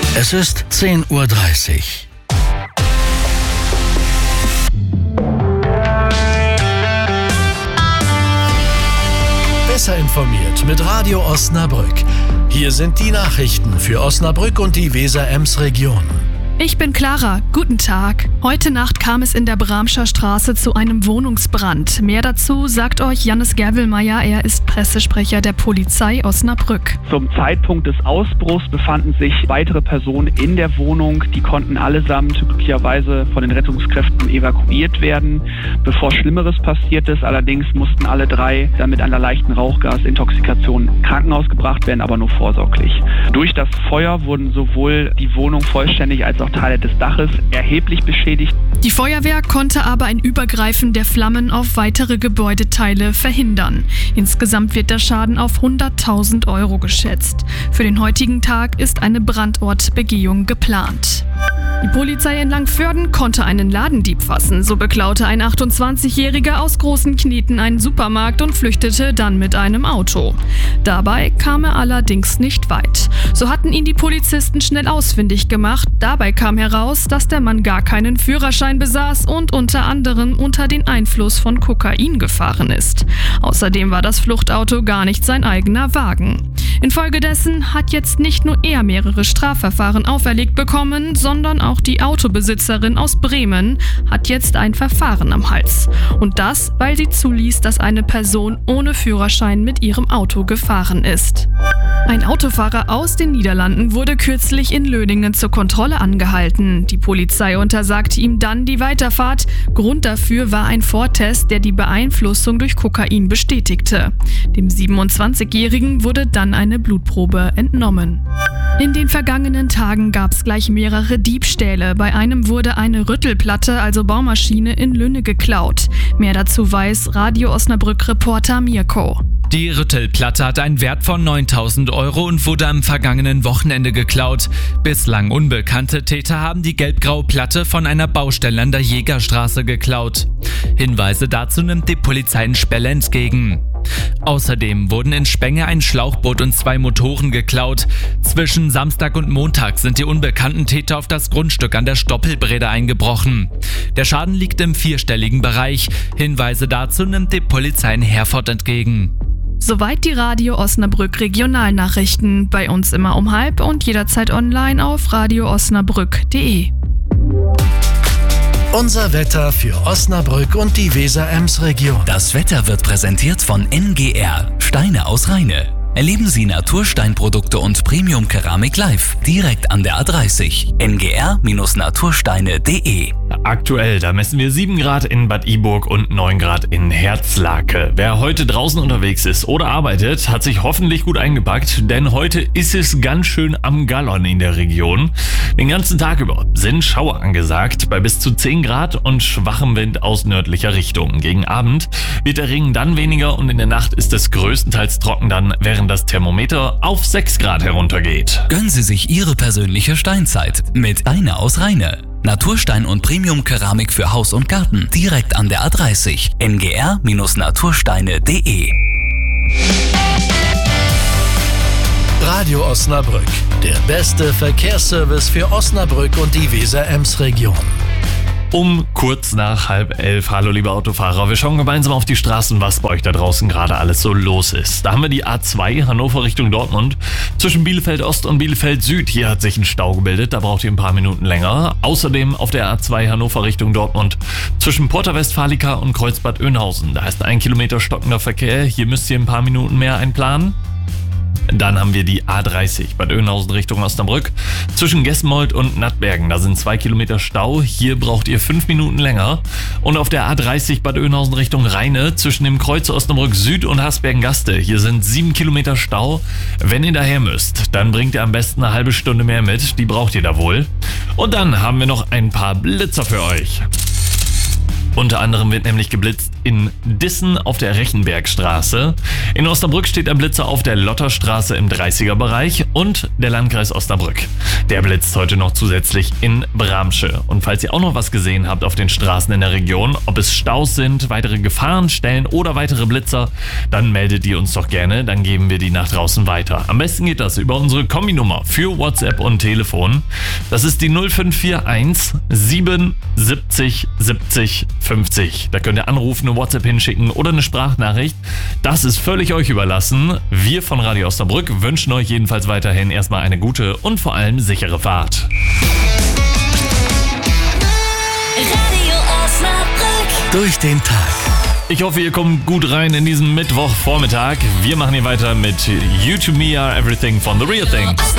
Es ist 10:30 Uhr. Besser informiert mit Radio Osnabrück. Hier sind die Nachrichten für Osnabrück und die Weser-Ems-Region. Ich bin Clara, guten Tag. Heute Nacht kam es in der Bramscher Straße zu einem Wohnungsbrand. Mehr dazu sagt euch Jannis Gerwelmeier, er ist Pressesprecher der Polizei Osnabrück. Zum Zeitpunkt des Ausbruchs befanden sich weitere Personen in der Wohnung. Die konnten allesamt glücklicherweise von den Rettungskräften evakuiert werden, bevor Schlimmeres passiert ist. Allerdings mussten alle drei dann mit einer leichten Rauchgasintoxikation ins Krankenhaus gebracht werden, aber nur vorsorglich. Durch das Feuer wurden sowohl die Wohnung vollständig als auch Teile des Daches erheblich beschädigt. Die Feuerwehr konnte aber ein Übergreifen der Flammen auf weitere Gebäudeteile verhindern. Insgesamt wird der Schaden auf 100.000 € geschätzt. Für den heutigen Tag ist eine Brandortbegehung geplant. Die Polizei in Langförden konnte einen Ladendieb fassen. So beklaute ein 28-Jähriger aus Großen Kneten einen Supermarkt und flüchtete dann mit einem Auto. Dabei kam er allerdings nicht weit. So hatten ihn die Polizisten schnell ausfindig gemacht. Dabei kam heraus, dass der Mann gar keinen Führerschein besaß und unter anderem unter den Einfluss von Kokain gefahren ist. Außerdem war das Fluchtauto gar nicht sein eigener Wagen. Infolgedessen hat jetzt nicht nur er mehrere Strafverfahren auferlegt bekommen, sondern auch die Autobesitzerin aus Bremen hat jetzt ein Verfahren am Hals. Und das, weil sie zuließ, dass eine Person ohne Führerschein mit ihrem Auto gefahren ist. Ein Autofahrer aus den Niederlanden wurde kürzlich in Löningen zur Kontrolle angehalten. Die Polizei untersagte ihm dann die Weiterfahrt. Grund dafür war ein Vortest, der die Beeinflussung durch Kokain bestätigte. Dem 27-Jährigen wurde dann eine Blutprobe entnommen. In den vergangenen Tagen gab es gleich mehrere Diebstähle. Bei einem wurde eine Rüttelplatte, also Baumaschine, in Lünne geklaut. Mehr dazu weiß Radio Osnabrück-Reporter Mirko. Die Rüttelplatte hat einen Wert von 9.000 € und wurde am vergangenen Wochenende geklaut. Bislang unbekannte Täter haben die gelb-graue Platte von einer Baustelle an der Jägerstraße geklaut. Hinweise dazu nimmt die Polizei in Spelle entgegen. Außerdem wurden in Spenge ein Schlauchboot und 2 Motoren geklaut. Zwischen Samstag und Montag sind die unbekannten Täter auf das Grundstück an der Stoppelbrede eingebrochen. Der Schaden liegt im 4-stelligen Bereich. Hinweise dazu nimmt die Polizei in Herford entgegen. Soweit die Radio Osnabrück Regionalnachrichten. Bei uns immer um 12:30 und jederzeit online auf radioosnabrück.de. Unser Wetter für Osnabrück und die Weser-Ems-Region. Das Wetter wird präsentiert von NGR, Steine aus Rheine. Erleben Sie Natursteinprodukte und Premium-Keramik live, direkt an der A30. ngr-natursteine.de. Aktuell, da messen wir 7 Grad in Bad Iburg und 9 Grad in Herzlake. Wer heute draußen unterwegs ist oder arbeitet, hat sich hoffentlich gut eingepackt, denn heute ist es ganz schön am Gallon in der Region. Den ganzen Tag über sind Schauer angesagt, bei bis zu 10 Grad und schwachem Wind aus nördlicher Richtung. Gegen Abend wird der Regen dann weniger und in der Nacht ist es größtenteils trocken dann, während das Thermometer auf 6 Grad heruntergeht. Gönnen Sie sich Ihre persönliche Steinzeit mit Steine aus Rheine. Naturstein und Premium-Keramik für Haus und Garten direkt an der A30. ngr-natursteine.de. Radio Osnabrück, der beste Verkehrsservice für Osnabrück und die Weser-Ems-Region. Um kurz nach 10:30. Hallo liebe Autofahrer, wir schauen gemeinsam auf die Straßen, was bei euch da draußen gerade alles so los ist. Da haben wir die A2 Hannover Richtung Dortmund. Zwischen Bielefeld Ost und Bielefeld Süd, hier hat sich ein Stau gebildet, da braucht ihr ein paar Minuten länger. Außerdem auf der A2 Hannover Richtung Dortmund zwischen Porta Westfalica und Kreuzbad Oeynhausen. Da ist 1 Kilometer stockender Verkehr, hier müsst ihr ein paar Minuten mehr einplanen. Dann haben wir die A30 Bad Oeynhausen Richtung Osnabrück. Zwischen Gesmold und Nattbergen, da sind 2 Kilometer Stau. Hier braucht ihr 5 Minuten länger. Und auf der A30 Bad Oeynhausen Richtung Rheine, zwischen dem Kreuz Osnabrück Süd und Hasbergen-Gaste, hier sind 7 Kilometer Stau. Wenn ihr daher müsst, dann bringt ihr am besten eine halbe Stunde mehr mit. Die braucht ihr da wohl. Und dann haben wir noch ein paar Blitzer für euch. Unter anderem wird nämlich geblitzt in Dissen auf der Rechenbergstraße. In Osnabrück steht ein Blitzer auf der Lotterstraße im 30er-Bereich und der Landkreis Osnabrück. Der blitzt heute noch zusätzlich in Bramsche. Und falls ihr auch noch was gesehen habt auf den Straßen in der Region, ob es Staus sind, weitere Gefahrenstellen oder weitere Blitzer, dann meldet die uns doch gerne, dann geben wir die nach draußen weiter. Am besten geht das über unsere Kombinummer für WhatsApp und Telefon. Das ist die 0541 77 70 50. Da könnt ihr anrufen, eine WhatsApp hinschicken oder eine Sprachnachricht. Das ist völlig euch überlassen. Wir von Radio Osnabrück wünschen euch jedenfalls weiterhin erstmal eine gute und vor allem sichere Fahrt. Radio Osnabrück. Durch den Tag. Ich hoffe, ihr kommt gut rein in diesen Mittwochvormittag. Wir machen hier weiter mit You to Me Are Everything von The Real Thing.